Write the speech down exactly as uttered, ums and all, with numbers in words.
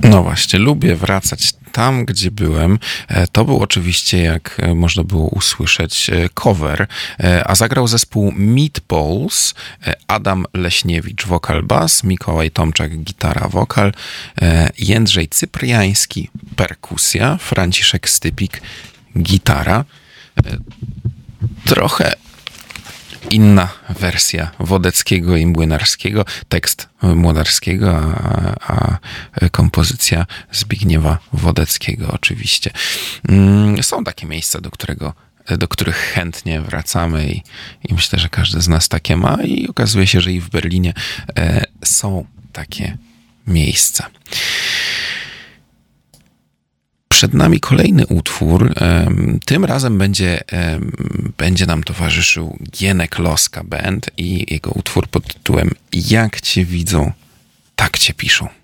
No właśnie, lubię wracać tam, gdzie byłem. To był oczywiście, jak można było usłyszeć, cover, a zagrał zespół Meatballs, Adam Leśniewicz, wokal bass, Mikołaj Tomczak, gitara, wokal, Jędrzej Cypriański, perkusja, Franciszek Stypik, gitara. Trochę inna wersja Wodeckiego i Młynarskiego, tekst Młynarskiego, a, a kompozycja Zbigniewa Wodeckiego oczywiście. Są takie miejsca, do którego do których chętnie wracamy i, i myślę, że każdy z nas takie ma i okazuje się, że i w Berlinie e, są takie miejsca. Przed nami kolejny utwór. Tym razem będzie, będzie nam towarzyszył Gienek Loska Band i jego utwór pod tytułem Jak cię widzą, tak cię piszą.